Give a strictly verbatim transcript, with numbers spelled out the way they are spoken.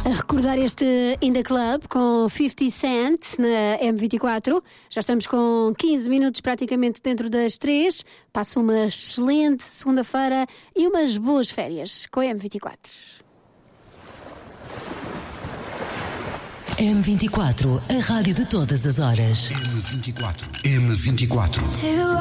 A recordar este In The Club com fifty Cent na M vinte e quatro. Já estamos com quinze minutos praticamente dentro das três. Passo uma excelente segunda-feira e umas boas férias com a M vinte e quatro. M vinte e quatro, a rádio de todas as horas. M vinte e quatro. M vinte e quatro.